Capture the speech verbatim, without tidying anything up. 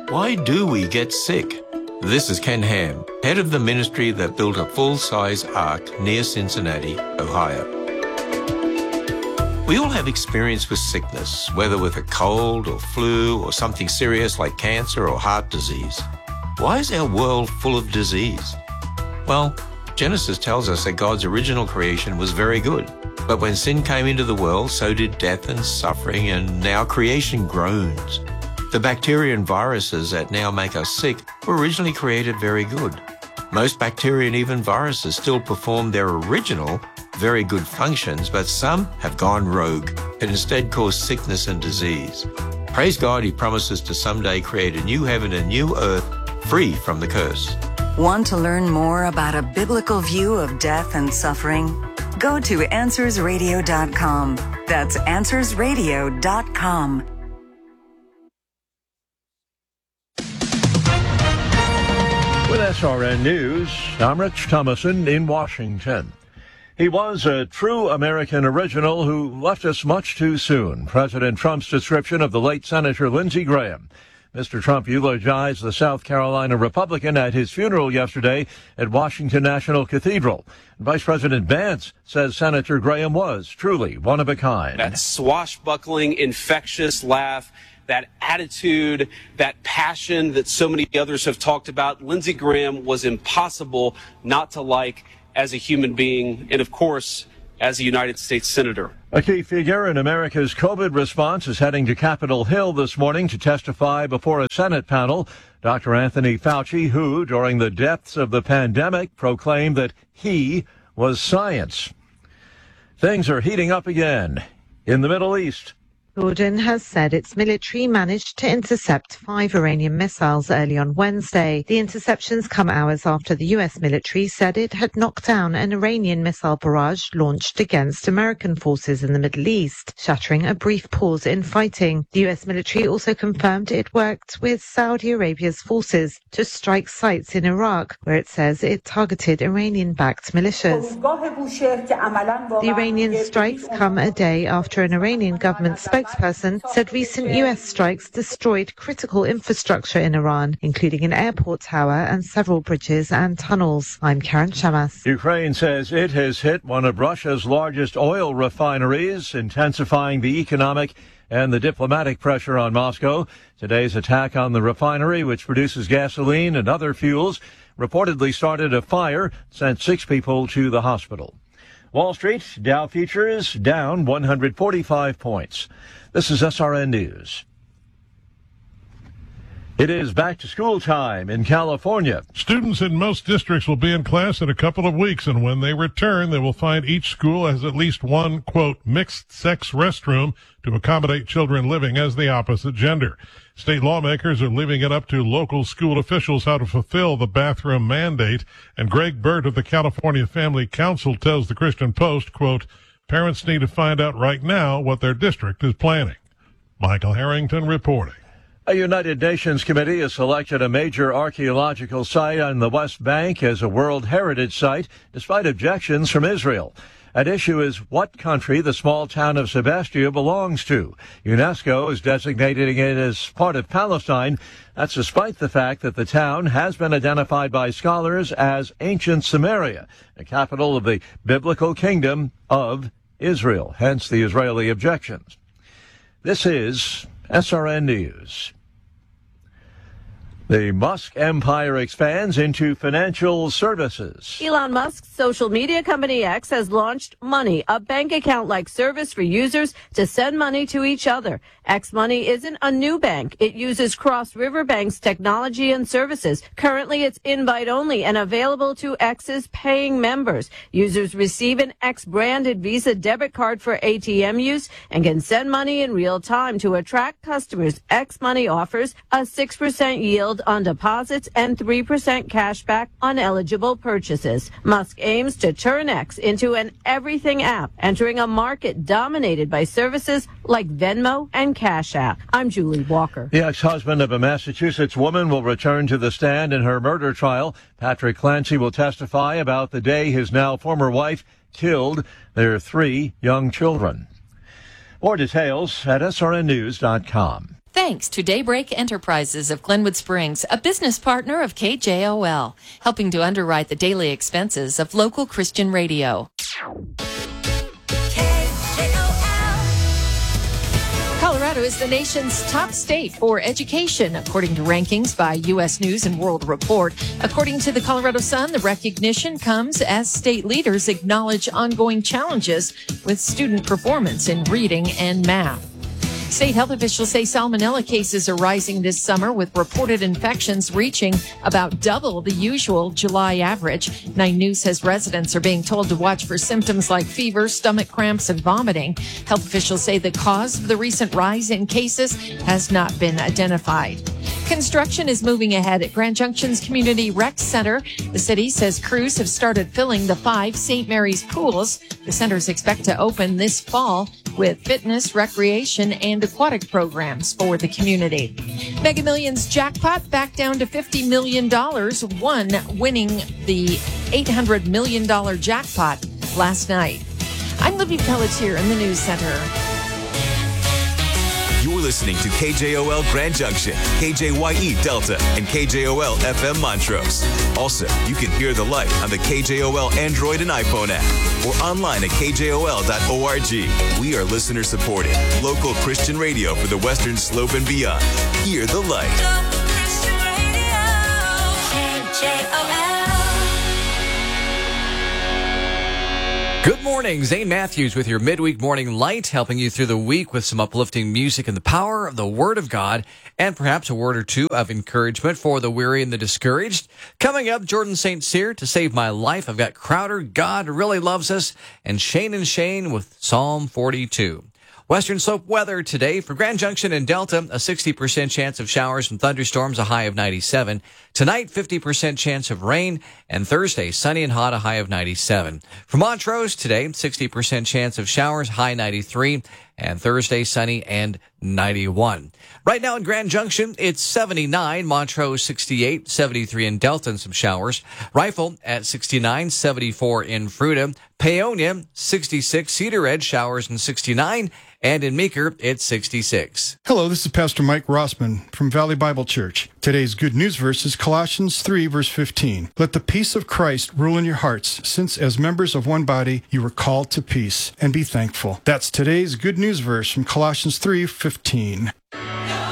Why do we get sick? This is Ken Ham, head of the ministry that built a full-size ark near Cincinnati, Ohio. We all have experience with sickness, whether with a cold or flu or something serious like cancer or heart disease. Why is our world full of disease? Well, Genesis tells us that God's original creation was very good. But when sin came into the world, so did death and suffering, and now creation groans. The bacteria and viruses that now make us sick were originally created very good. Most bacteria and even viruses still perform their original, very good functions, but some have gone rogue and instead cause sickness and disease. Praise God, He promises to someday create a new heaven and new earth free from the curse. Want to learn more about a biblical view of death and suffering? Go to answers radio dot com. That's answers radio dot com. With S R N News, I'm Rich Thomason in Washington. He was a true American original who left us much too soon. President Trump's description of the late Senator Lindsey Graham. Mister Trump eulogized the South Carolina Republican at his funeral yesterday at Washington National Cathedral. Vice President Vance says Senator Graham was truly one of a kind. That swashbuckling, infectious laugh, that attitude, that passion that so many others have talked about, Lindsey Graham was impossible not to like as a human being and, of course, as a United States Senator. A key figure in America's COVID response is heading to Capitol Hill this morning to testify before a Senate panel. Doctor Anthony Fauci, who, during the depths of the pandemic, proclaimed that he was science. Things are heating up again in the Middle East. Jordan has said its military managed to intercept five Iranian missiles early on Wednesday. The interceptions come hours after the U S military said it had knocked down an Iranian missile barrage launched against American forces in the Middle East, shattering a brief pause in fighting. The U S military also confirmed it worked with Saudi Arabia's forces to strike sites in Iraq, where it says it targeted Iranian-backed militias. The Iranian strikes come a day after an Iranian government spokesperson spokesperson said recent U S strikes destroyed critical infrastructure in Iran, including an airport tower and several bridges and tunnels. I'm Karen Shamas. Ukraine says it has hit one of Russia's largest oil refineries, intensifying the economic and the diplomatic pressure on Moscow. Today's attack on the refinery, which produces gasoline and other fuels, reportedly started a fire, sent six people to the hospital. Wall Street, Dow futures down one hundred forty-five points. This is S R N News. It is back to school time in California. Students in most districts will be in class in a couple of weeks, and when they return, they will find each school has at least one, quote, mixed-sex restroom to accommodate children living as the opposite gender. State lawmakers are leaving it up to local school officials how to fulfill the bathroom mandate, and Greg Burt of the California Family Council tells the Christian Post, quote, parents need to find out right now what their district is planning. Michael Harrington reporting. A United Nations committee has selected a major archaeological site on the West Bank as a World Heritage Site, despite objections from Israel. At issue is what country the small town of Sebastia belongs to. UNESCO is designating it as part of Palestine. That's despite the fact that the town has been identified by scholars as ancient Samaria, the capital of the biblical kingdom of Israel, hence the Israeli objections. This is S R N News. The Musk empire expands into financial services. Elon Musk's social media company X has launched Money, a bank account-like service for users to send money to each other. X Money isn't a new bank. It uses Cross River Bank's technology and services. Currently, it's invite-only and available to X's paying members. Users receive an X-branded Visa debit card for A T M use and can send money in real time. To attract customers, X Money offers a six percent yield on deposits and three percent cash back on eligible purchases. Musk aims to turn X into an everything app, entering a market dominated by services like Venmo and Cash App. I'm Julie Walker. The ex-husband of a Massachusetts woman will return to the stand in her murder trial. Patrick Clancy will testify about the day his now former wife killed their three young children. More details at S R N news dot com. Thanks to Daybreak Enterprises of Glenwood Springs, a business partner of K J O L, helping to underwrite the daily expenses of local Christian radio. Colorado is the nation's top state for education, according to rankings by U S News and World Report. According to the Colorado Sun, the recognition comes as state leaders acknowledge ongoing challenges with student performance in reading and math. State health officials say salmonella cases are rising this summer, with reported infections reaching about double the usual July average. Nine News says residents are being told to watch for symptoms like fever, stomach cramps, and vomiting. Health officials say the cause of the recent rise in cases has not been identified. Construction is moving ahead at Grand Junction's Community Rec Center. The city says crews have started filling the five Saint Mary's pools. The centers expect to open this fall with fitness, recreation, and aquatic programs for the community. Mega Millions jackpot back down to fifty million dollars, one winning the eight hundred million dollars jackpot last night. I'm Libby Pelletier in the News Center. You're listening to K J O L Grand Junction, K J Y E Delta, and K J O L F M Montrose. Also, you can hear the light on the K J O L Android and iPhone app or online at K J O L dot org. We are listener-supported, local Christian radio for the Western Slope and beyond. Hear the light. Local Christian Radio, K J O L. Good morning, Zane Matthews with your midweek morning light, helping you through the week with some uplifting music and the power of the Word of God, and perhaps a word or two of encouragement for the weary and the discouraged. Coming up, Jordan Saint Cyr to Save My Life. I've got Crowder, God Really Loves Us, and Shane and Shane with Psalm forty-two. Western Slope weather today for Grand Junction and Delta, a sixty percent chance of showers and thunderstorms, a high of ninety-seven. Tonight, fifty percent chance of rain, and Thursday, sunny and hot, a high of ninety-seven. For Montrose today, sixty percent chance of showers, high ninety-three, and Thursday, sunny and ninety-one. Right now in Grand Junction, it's seventy-nine, Montrose sixty-eight, seventy-three in Delta and some showers. Rifle at sixty-nine, seventy-four in Fruita. Paonia, sixty-six, Cedar Edge, showers and sixty-nine. And in Meeker, it's sixty-six. Hello, this is Pastor Mike Rossman from Valley Bible Church. Today's good news verse is Colossians three, verse fifteen. Let the peace of Christ rule in your hearts, since as members of one body you were called to peace, and be thankful. That's today's good news verse from Colossians three, fifteen.